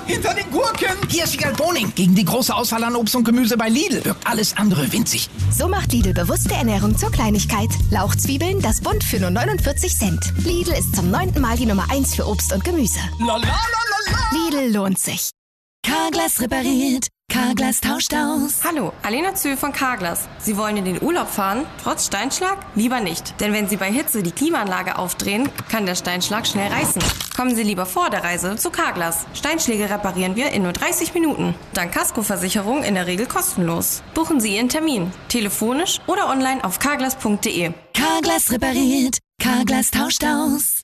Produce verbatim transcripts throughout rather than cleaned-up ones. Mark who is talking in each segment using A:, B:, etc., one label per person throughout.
A: hinter den Gurken!
B: Hier ist Wiegald Boning. Gegen die große Auswahl an Obst und Gemüse bei Lidl wirkt alles andere winzig.
C: So macht Lidl bewusste Ernährung zur Kleinigkeit. Lauchzwiebeln, das Bund für nur neunundvierzig Cent. Lidl ist zum neunten Mal die Nummer eins für Obst und Gemüse.
A: La, la, la, la, la.
C: Lidl lohnt sich.
D: Carglass repariert. Carglass tauscht aus.
E: Hallo, Alena Zöhl von Carglass. Sie wollen in den Urlaub fahren, trotz Steinschlag? Lieber nicht. Denn wenn Sie bei Hitze die Klimaanlage aufdrehen, kann der Steinschlag schnell reißen. Kommen Sie lieber vor der Reise zu Carglass. Steinschläge reparieren wir in nur dreißig Minuten. Dank Kaskoversicherung in der Regel kostenlos. Buchen Sie Ihren Termin. Telefonisch oder online auf carglass punkt de.
D: Carglass repariert. Carglass tauscht aus.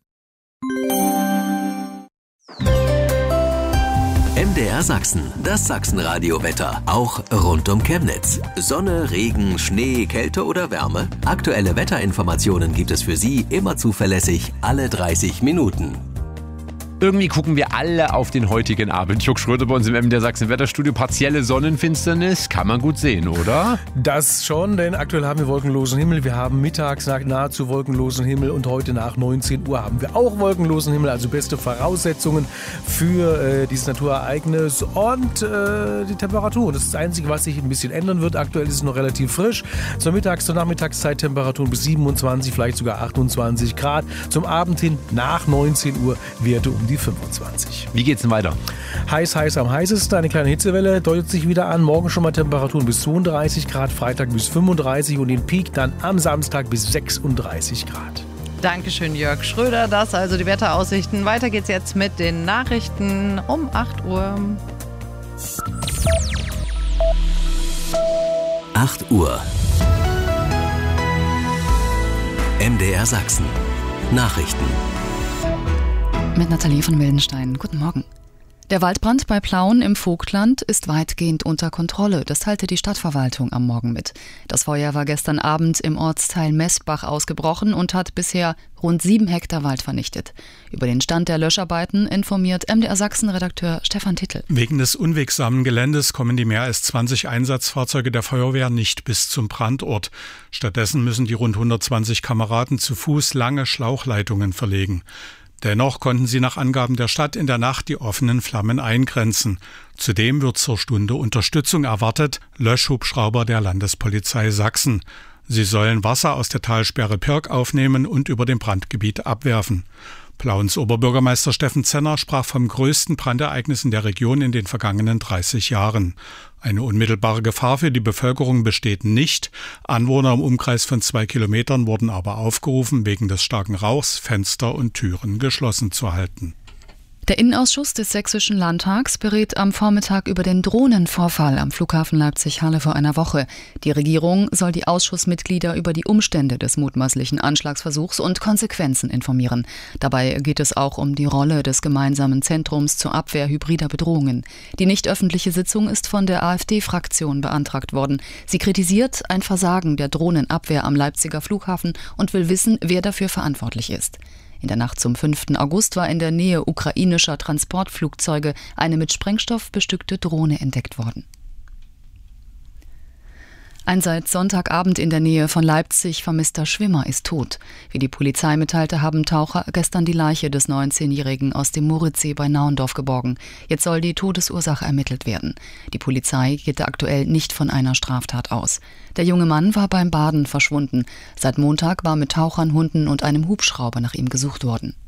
F: M D R Sachsen, das Sachsenradio-Wetter, auch rund um Chemnitz. Sonne, Regen, Schnee, Kälte oder Wärme? Aktuelle Wetterinformationen gibt es für Sie immer zuverlässig alle dreißig Minuten.
G: Irgendwie gucken wir alle auf den heutigen Abend. Jörg Schröder bei uns im M D R Sachsen Wetterstudio. Partielle Sonnenfinsternis, kann man gut sehen, oder?
H: Das schon, denn aktuell haben wir wolkenlosen Himmel. Wir haben mittags nach nahezu wolkenlosen Himmel und heute nach neunzehn Uhr haben wir auch wolkenlosen Himmel. Also beste Voraussetzungen für äh, dieses Naturereignis und äh, die Temperatur. Das ist das Einzige, was sich ein bisschen ändern wird. Aktuell ist es noch relativ frisch. Zur Mittags- zur Nachmittagszeit Temperaturen bis siebenundzwanzig, vielleicht sogar achtundzwanzig Grad. Zum Abend hin nach neunzehn Uhr Werte um die fünfundzwanzig.
G: Wie geht's denn weiter?
H: Heiß, heiß am heißesten. Eine kleine Hitzewelle deutet sich wieder an. Morgen schon mal Temperaturen bis zweiunddreißig Grad, Freitag bis fünfunddreißig und den Peak dann am Samstag bis sechsunddreißig Grad.
I: Dankeschön, Jörg Schröder. Das also die Wetteraussichten. Weiter geht's jetzt mit den Nachrichten um acht Uhr.
F: acht Uhr. M D R Sachsen. Nachrichten.
J: Mit Nathalie von Wildenstein. Guten Morgen. Der Waldbrand bei Plauen im Vogtland ist weitgehend unter Kontrolle. Das teilte die Stadtverwaltung am Morgen mit. Das Feuer war gestern Abend im Ortsteil Messbach ausgebrochen und hat bisher rund sieben Hektar Wald vernichtet. Über den Stand der Löscharbeiten informiert M D R Sachsen-Redakteur Stefan Tittel.
K: Wegen des unwegsamen Geländes kommen die mehr als zwanzig Einsatzfahrzeuge der Feuerwehr nicht bis zum Brandort. Stattdessen müssen die rund hundertzwanzig Kameraden zu Fuß lange Schlauchleitungen verlegen. Dennoch konnten sie nach Angaben der Stadt in der Nacht die offenen Flammen eingrenzen. Zudem wird zur Stunde Unterstützung erwartet, Löschhubschrauber der Landespolizei Sachsen. Sie sollen Wasser aus der Talsperre Pirk aufnehmen und über dem Brandgebiet abwerfen. Plauens Oberbürgermeister Steffen Zenner sprach vom größten Brandereignis in der Region in den vergangenen dreißig Jahren. Eine unmittelbare Gefahr für die Bevölkerung besteht nicht. Anwohner im Umkreis von zwei Kilometern wurden aber aufgerufen, wegen des starken Rauchs Fenster und Türen geschlossen zu halten.
J: Der Innenausschuss des Sächsischen Landtags berät am Vormittag über den Drohnenvorfall am Flughafen Leipzig-Halle vor einer Woche. Die Regierung soll die Ausschussmitglieder über die Umstände des mutmaßlichen Anschlagsversuchs und Konsequenzen informieren. Dabei geht es auch um die Rolle des gemeinsamen Zentrums zur Abwehr hybrider Bedrohungen. Die nicht öffentliche Sitzung ist von der AfD-Fraktion beantragt worden. Sie kritisiert ein Versagen der Drohnenabwehr am Leipziger Flughafen und will wissen, wer dafür verantwortlich ist. In der Nacht zum fünften August war in der Nähe ukrainischer Transportflugzeuge eine mit Sprengstoff bestückte Drohne entdeckt worden. Ein seit Sonntagabend in der Nähe von Leipzig vermisster Schwimmer ist tot. Wie die Polizei mitteilte, haben Taucher gestern die Leiche des neunzehnjährigen aus dem Moritzsee bei Nauendorf geborgen. Jetzt soll die Todesursache ermittelt werden. Die Polizei geht aktuell nicht von einer Straftat aus. Der junge Mann war beim Baden verschwunden. Seit Montag war mit Tauchern, Hunden und einem Hubschrauber nach ihm gesucht worden.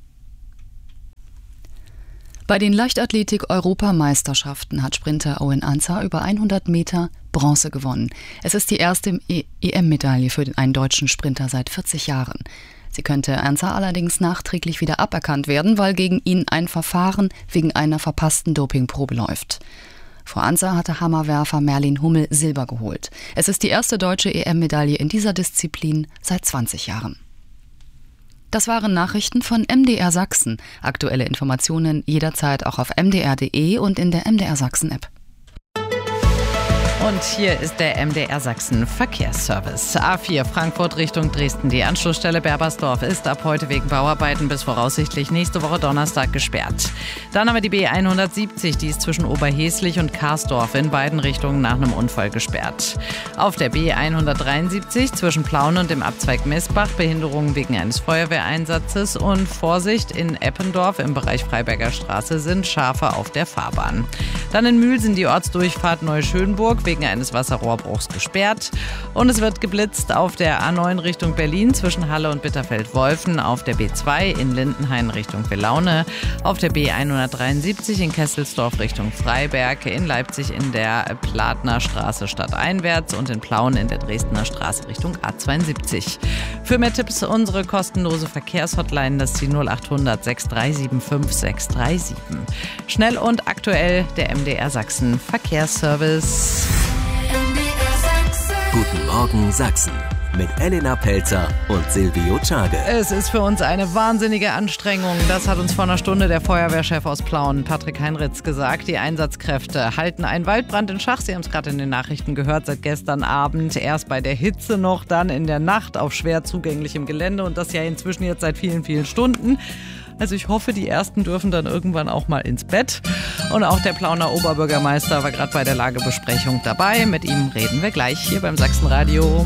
J: Bei den Leichtathletik-Europameisterschaften hat Sprinter Owen Ancer über hundert Meter Bronze gewonnen. Es ist die erste E M-Medaille für einen deutschen Sprinter seit vierzig Jahren. Sie könnte Ancer allerdings nachträglich wieder aberkannt werden, weil gegen ihn ein Verfahren wegen einer verpassten Dopingprobe läuft. Vor Ancer hatte Hammerwerfer Merlin Hummel Silber geholt. Es ist die erste deutsche E M-Medaille in dieser Disziplin seit zwanzig Jahren. Das waren Nachrichten von M D R Sachsen. Aktuelle Informationen jederzeit auch auf m d r punkt d e und in der M D R Sachsen App.
I: Und hier ist der M D R Sachsen Verkehrsservice. A vier Frankfurt Richtung Dresden. Die Anschlussstelle Berbersdorf ist ab heute wegen Bauarbeiten bis voraussichtlich nächste Woche Donnerstag gesperrt. Dann haben wir die B hundertsiebzig, die ist zwischen Oberheslich und Karsdorf in beiden Richtungen nach einem Unfall gesperrt. Auf der B hundertdreiundsiebzig zwischen Plauen und dem Abzweig Messbach Behinderungen wegen eines Feuerwehreinsatzes und Vorsicht in Eppendorf im Bereich Freiberger Straße sind Schafe auf der Fahrbahn. Dann in Mühlsen die Ortsdurchfahrt Neuschönburg wegen eines Wasserrohrbruchs gesperrt. Und es wird geblitzt auf der A neun Richtung Berlin zwischen Halle und Bitterfeld-Wolfen, auf der B zwei in Lindenhain Richtung Belaune, auf der B hundertdreiundsiebzig in Kesselsdorf Richtung Freiberg, in Leipzig in der Platner Straße stadteinwärts und in Plauen in der Dresdner Straße Richtung A zweiundsiebzig. Für mehr Tipps unsere kostenlose Verkehrshotline, das ist die null achthundert sechs drei sieben fünf sechs drei sieben. Schnell und aktuell der M D R Sachsen Verkehrsservice.
F: Guten Morgen Sachsen mit Elena Pelzer und Silvio Czage.
I: Es ist für uns eine wahnsinnige Anstrengung. Das hat uns vor einer Stunde der Feuerwehrchef aus Plauen, Patrick Heinritz, gesagt. Die Einsatzkräfte halten einen Waldbrand in Schach. Sie haben es gerade in den Nachrichten gehört, seit gestern Abend. Erst bei der Hitze noch, dann in der Nacht auf schwer zugänglichem Gelände und das ja inzwischen jetzt seit vielen, vielen Stunden. Also ich hoffe, die Ersten dürfen dann irgendwann auch mal ins Bett. Und auch der Plauner Oberbürgermeister war gerade bei der Lagebesprechung dabei. Mit ihm reden wir gleich hier beim Sachsenradio.